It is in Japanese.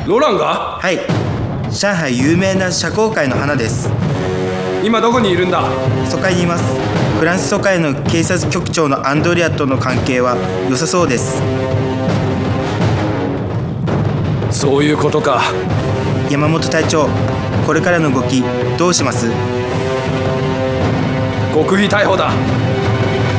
ロランが？ はい、上海有名な社交界の花です。 今どこにいるんだ？ 疎開にいます。フランス疎開の警察局長のアンドリアとの関係は良さそうです。 そういうことか。 山本隊長、これからの動きどうします？ 極秘逮捕だ。